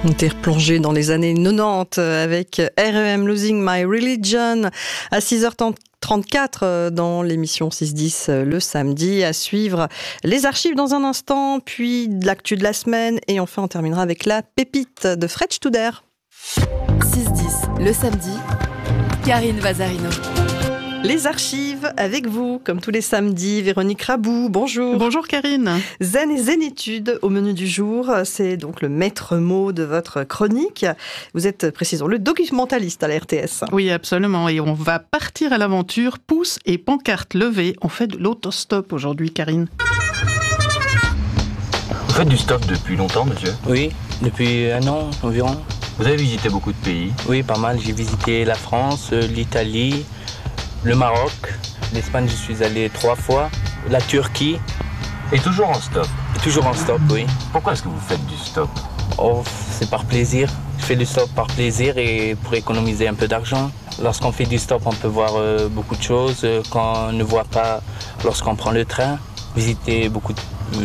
On était replongé dans les années 90 avec R.E.M. Losing My Religion à 6h34 dans l'émission 6-10 le samedi. À suivre les archives dans un instant, puis l'actu de la semaine et enfin on terminera avec la pépite de Fred Studer. 6-10 le samedi, Karine Vazarino. Les archives avec vous, comme tous les samedis, Véronique Rabou, bonjour. Bonjour Karine. Zen et Zénitude au menu du jour, c'est donc le maître mot de votre chronique. Vous êtes, précisons, le documentaliste à la RTS. Oui, absolument, et on va partir à l'aventure, pouce et pancarte levée. On fait de l'autostop aujourd'hui, Karine. Vous faites du stop depuis longtemps, monsieur ? Oui, depuis 1 an environ. Vous avez visité beaucoup de pays ? Oui, pas mal. J'ai visité la France, l'Italie, le Maroc, l'Espagne, je suis allé 3 fois, la Turquie. Et toujours en stop ? Et toujours en stop, oui. Pourquoi est-ce que vous faites du stop ? Oh, c'est par plaisir. Je fais du stop par plaisir et pour économiser un peu d'argent. Lorsqu'on fait du stop, on peut voir beaucoup de choses qu'on ne voit pas lorsqu'on prend le train. Visiter beaucoup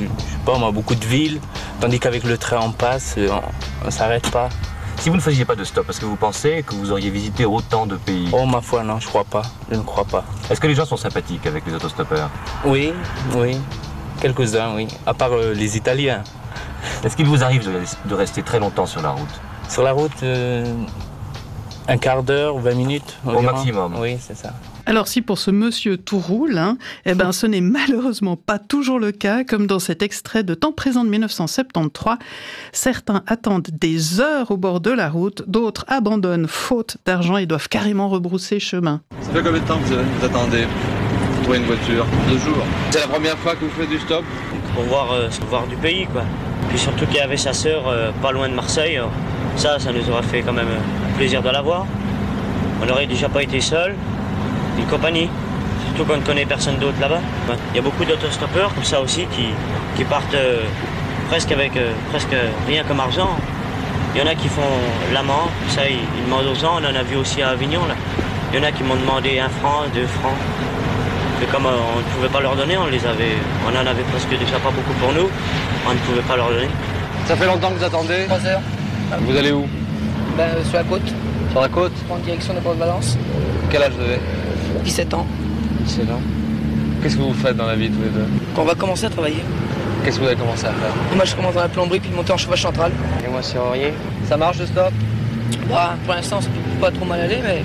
de villes, tandis qu'avec le train, on passe, on ne s'arrête pas. Si vous ne faisiez pas de stop, est-ce que vous pensez que vous auriez visité autant de pays ? Oh, ma foi, non, je crois pas. Je ne crois pas. Est-ce que les gens sont sympathiques avec les autostoppeurs ? Oui. Quelques-uns, oui. À part les Italiens. Est-ce qu'il vous arrive de rester très longtemps sur la route ? Sur la route, un quart d'heure, 20 minutes. Au maximum. Oui, c'est ça. Alors si pour ce monsieur tout roule, ce n'est malheureusement pas toujours le cas, comme dans cet extrait de Temps présent de 1973. Certains attendent des heures au bord de la route, d'autres abandonnent faute d'argent et doivent carrément rebrousser chemin. Ça fait combien de temps que vous attendez pour trouver une voiture ? 2 jours. C'est la première fois que vous faites du stop ? Pour voir du pays, quoi. Puis surtout qu'il y avait sa sœur pas loin de Marseille. Ça nous aurait fait quand même plaisir de la voir. On n'aurait déjà pas été seuls. Une compagnie, surtout qu'on ne connaît personne d'autre là-bas. Il y a beaucoup d'autostoppeurs comme ça aussi qui partent presque avec presque rien comme argent. Il y en a qui font l'amende, ça ils demandent aux gens, on en a vu aussi à Avignon là. Il y en a qui m'ont demandé 1 franc, 2 francs. Mais comme on ne pouvait pas leur donner, on en avait presque déjà pas beaucoup pour nous, on ne pouvait pas leur donner. Ça fait longtemps que vous attendez ? 3 heures. Vous allez où ? Sur la côte, Sur la côte ? en direction de Port-de-Valence. Quel âge vous avez ? 17 ans. 17 ans. Qu'est-ce que vous faites dans la vie tous les deux ? Quand on va commencer à travailler. Qu'est-ce que vous avez commencé à faire ? Moi je commence dans la plomberie puis monter en chauffage central. Et moi serrurier. Ça marche le stop ? Pour l'instant ça peut pas trop mal aller mais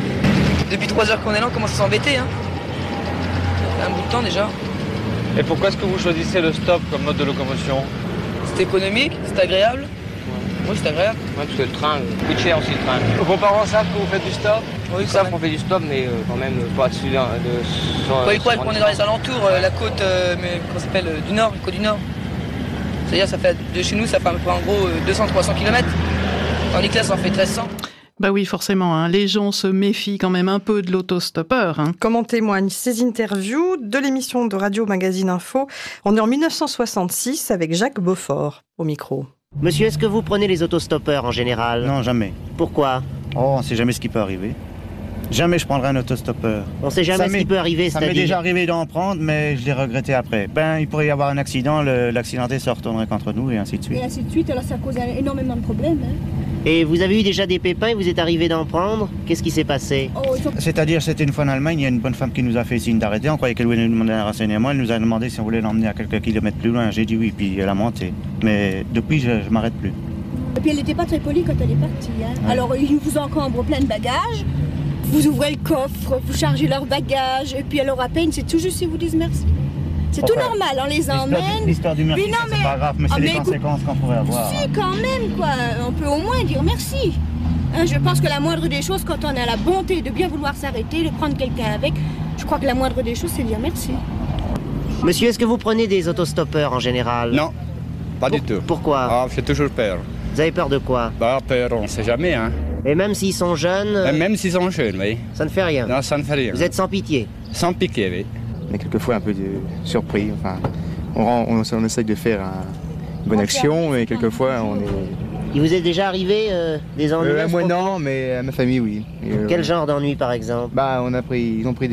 depuis 3 heures qu'on est là on commence à s'embêter. Ça fait un bout de temps déjà. Et pourquoi est-ce que vous choisissez le stop comme mode de locomotion ? C'est économique, c'est agréable. Oui c'est agréable. Ouais, parce que le train coûte cher aussi le train. Vos parents savent que vous faites du stop ? Oui, Ils savent qu'on fait du stop, mais quand même pas dessus de il croit qu'on est dans les alentours, la côte comment ça s'appelle, du Nord, la côte du Nord. C'est-à-dire ça fait de chez nous ça fait à peu près en gros 200-300 km. Tandis que là ça en fait 1300. Bah oui, forcément, les gens se méfient quand même un peu de l'autostoppeur. Comme en témoignent ces interviews de l'émission de Radio Magazine Info. On est en 1966 avec Jacques Beaufort au micro. Monsieur, est-ce que vous prenez les autostoppeurs en général ? Non, jamais. Pourquoi ? Oh, on ne sait jamais ce qui peut arriver. Jamais je prendrai un autostoppeur. On ne sait jamais ce qui peut arriver, Ça c'est-à-dire... m'est déjà arrivé d'en prendre, mais je l'ai regretté après. Il pourrait y avoir un accident, l'accidenté se retournerait contre nous et ainsi de suite. Et ainsi de suite, alors ça cause énormément de problèmes. Et vous avez eu déjà des pépins et vous êtes arrivé d'en prendre ? Qu'est-ce qui s'est passé ? C'est-à-dire, c'était une fois en Allemagne, il y a une bonne femme qui nous a fait signe d'arrêter. On croyait qu'elle voulait nous demander un renseignement. Elle nous a demandé si on voulait l'emmener à quelques kilomètres plus loin. J'ai dit oui, puis elle a monté. Mais depuis, je ne m'arrête plus. Et puis elle n'était pas très polie quand elle est partie. Ouais. Alors ils vous encombrent plein de bagages. Vous ouvrez le coffre, vous chargez leurs bagages. Et puis alors à peine, c'est tout juste si vous disent merci. C'est tout normal, on les emmène. L'histoire du merci, non, c'est pas grave, mais c'est les conséquences qu'on pourrait avoir. Si, quand même, quoi. On peut au moins dire merci. Je pense que la moindre des choses, quand on a la bonté de bien vouloir s'arrêter, de prendre quelqu'un avec, je crois que la moindre des choses, c'est dire merci. Monsieur, est-ce que vous prenez des autostoppeurs en général ? Non, pas du tout. Pourquoi ? J'ai toujours peur. Vous avez peur de quoi ? Peur, on ne sait jamais, Et même s'ils sont jeunes... Même s'ils sont jeunes, oui. Ça ne fait rien ? Non, ça ne fait rien. Vous êtes sans pitié ? Sans piquer, oui. On est quelquefois un peu surpris. Enfin, on essaye de faire une bonne action, mais quelquefois on est... Il vous est déjà arrivé des ennuis Moi non, mais à ma famille oui. Quel genre d'ennui par exemple ? Ils ont pris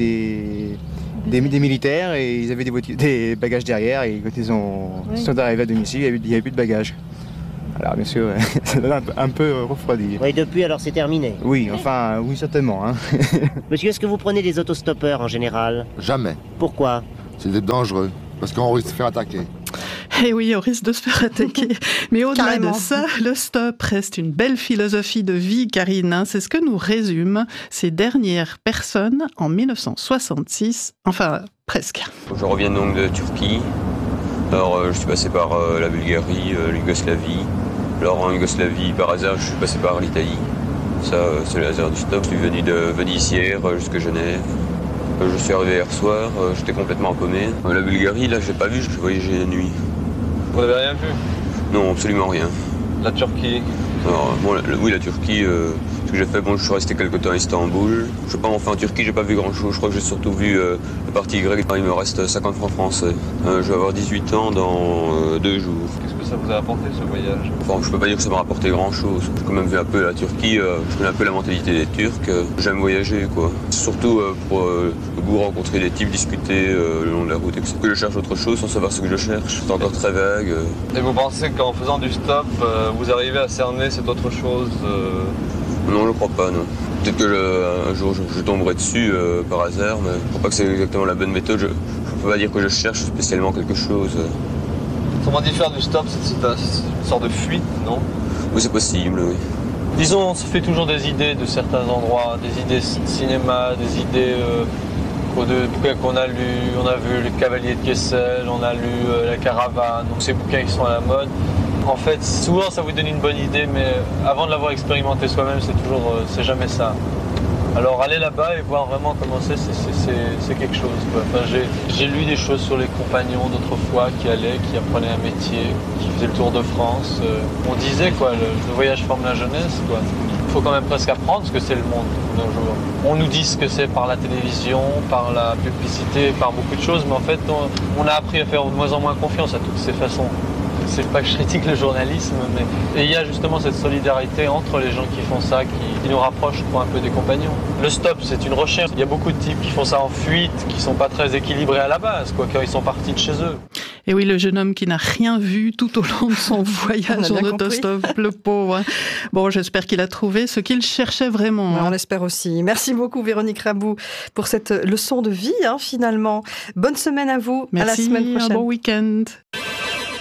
des militaires et ils avaient des bagages derrière et quand ils sont arrivés à domicile, il n'y avait plus de bagages. Alors bien sûr, ça donne un peu refroidi. Oui, depuis alors c'est terminé. Oui, oui certainement. Hein. Monsieur, est-ce que vous prenez des autostoppeurs en général? Jamais. Pourquoi? C'est dangereux, parce qu'on risque de se faire attaquer. Eh oui, on risque de se faire attaquer. Mais au-delà de ça, le stop reste une belle philosophie de vie, Karine. C'est ce que nous résument ces dernières personnes en 1966. Enfin, presque. Je reviens donc de Turquie. Alors, je suis passé par la Bulgarie, l'Yougoslavie. Alors, en Yougoslavie, par hasard, je suis passé par l'Italie. Ça, c'est le hasard du stop. Je suis venu de Venise hier jusqu'à Genève. Je suis arrivé hier soir, j'étais complètement paumé. La Bulgarie, là, je l'ai pas vu, je voyageais la nuit. Vous n'avez rien vu? Non, absolument rien. La Turquie? Alors, bon, oui, la Turquie, ce que j'ai fait, bon, je suis resté quelque temps à Istanbul. Je sais pas, enfin, en Turquie, j'ai pas vu grand-chose. Je crois que j'ai surtout vu la partie grecque. Il me reste 50 francs français. Je vais avoir 18 ans dans 2 jours. Qu'est-ce que ça vous a apporté, ce voyage? Enfin, je peux pas dire que ça m'a rapporté grand-chose. J'ai quand même vu un peu la Turquie, je connais un peu la mentalité des Turcs. J'aime voyager, quoi. Surtout pour le goût de rencontrer des types, discuter le long de la route. Que je cherche autre chose sans savoir ce que je cherche. C'est encore très vague. Et vous pensez qu'en faisant du stop, vous arrivez à cerner cette autre chose? Non, je crois pas, non. Peut-être que un jour je tomberai dessus par hasard, mais je crois pas que c'est exactement la bonne méthode. Je peux pas dire que je cherche spécialement quelque chose. Autrement dit, faire du stop, c'est une sorte de fuite, non? Oui, c'est possible, oui. Disons, on se fait toujours des idées de certains endroits, des idées de cinéma, des idées qu'on a lu. On a vu Les Cavaliers de Kessel, on a lu La Caravane, donc ces bouquins qui sont à la mode. En fait, souvent ça vous donne une bonne idée, mais avant de l'avoir expérimenté soi-même, c'est jamais ça. Alors aller là-bas et voir vraiment comment c'est quelque chose, quoi. Enfin, j'ai lu des choses sur les compagnons d'autrefois qui allaient, qui apprenaient un métier, qui faisaient le tour de France. On disait quoi, le voyage forme la jeunesse, quoi. Il faut quand même presque apprendre ce que c'est le monde d'un jour. On nous dit ce que c'est par la télévision, par la publicité, par beaucoup de choses, mais en fait on a appris à faire de moins en moins confiance à toutes ces façons. C'est pas que je critique le journalisme, mais il y a justement cette solidarité entre les gens qui font ça, qui nous rapproche, je crois, un peu des compagnons. Le stop, c'est une recherche. Il y a beaucoup de types qui font ça en fuite, qui sont pas très équilibrés à la base, quoi, quand ils sont partis de chez eux. Et oui, le jeune homme qui n'a rien vu tout au long de son voyage en autostop, le pauvre. Bon, j'espère qu'il a trouvé ce qu'il cherchait vraiment. Ouais, on l'espère aussi. Merci beaucoup, Véronique Rabou, pour cette leçon de vie, finalement. Bonne semaine à vous. Merci, à la semaine prochaine. Un bon week-end.